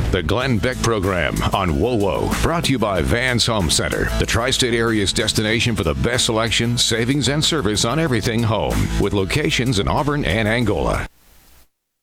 The Glenn Beck Program on WOWO, brought to you by Vans Home Center, the tri-state area's destination for the best selection, savings, and service on everything home, with locations in Auburn and Angola.